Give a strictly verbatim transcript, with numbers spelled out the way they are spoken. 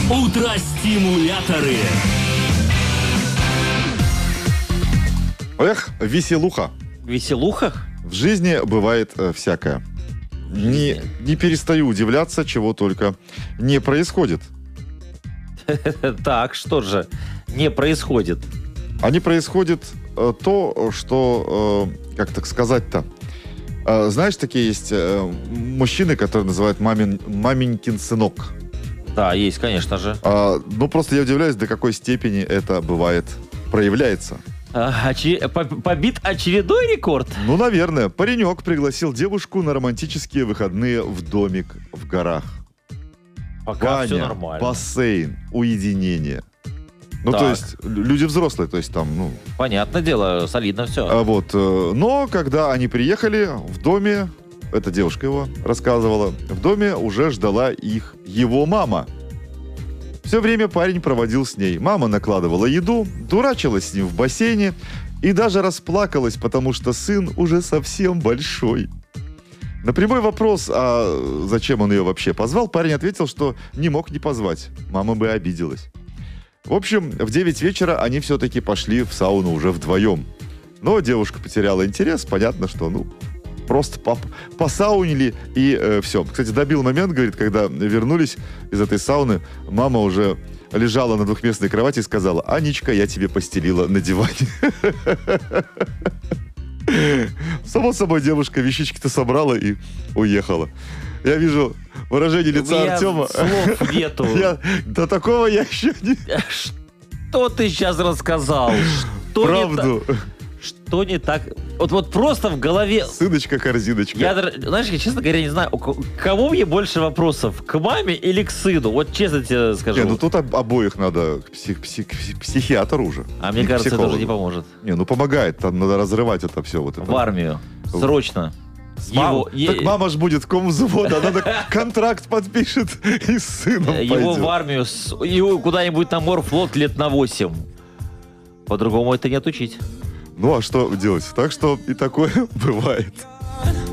Утро-стимуляторы. Эх, веселуха. В веселухах? В жизни бывает э, всякое. Не, не перестаю удивляться, чего только не происходит. Так, что же не происходит? А не происходит э, то, что, э, как так сказать-то, э, знаешь, такие есть э, мужчины, которые называют мамин, маменькин сынок. Да, есть, конечно же. А, ну, просто я удивляюсь, до какой степени это бывает, проявляется. А, оче- по- Побит очередной рекорд? Ну, наверное. Паренек пригласил девушку на романтические выходные в домик в горах. Пока все Баня, нормально. бассейн, уединение. Ну, Так. то есть, лю- люди взрослые, то есть там, ну... Понятное дело, солидно все. А вот, э, но когда они приехали в доме, эта девушка его рассказывала, в доме уже ждала их его мама. Все время парень проводил с ней. Мама накладывала еду, дурачилась с ним в бассейне и даже расплакалась, потому что сын уже совсем большой. На прямой вопрос, а зачем он ее вообще позвал, парень ответил, что не мог не позвать. Мама бы обиделась. В общем, в девять вечера они все-таки пошли в сауну уже вдвоем. Но девушка потеряла интерес, понятно, что, ну, просто по посаунили и э, все. Кстати, добил момент, говорит, когда вернулись из этой сауны, мама уже лежала на двухместной кровати и сказала: «Анечка, я тебе постелила на диване». Само собой, девушка вещички-то собрала и уехала. Я вижу выражение лица У меня Артема. слов нету. Я, до такого я еще не... Что ты сейчас рассказал? Что не Правду. так? Что не так? Вот, вот просто в голове... Сыночка-корзиночка. Я, даже- знаешь, я, честно говоря, не знаю, у ко- кому мне больше вопросов? К маме или к сыну? Вот честно тебе скажу. Не, ну тут об- обоих надо к, псих- псих- псих- психиатру уже. А мне Не к кажется, это уже психологу. не поможет. Не, ну помогает, там надо разрывать это все. Вот это. В армию. Срочно. Мам- Его, е- Так мама ж будет комвзвода, она так контракт подпишет и с сыном его пойдет. в армию, с- его куда-нибудь на морфлот лет на восемь. По-другому это не отучить. Ну а что делать? Так что и такое бывает.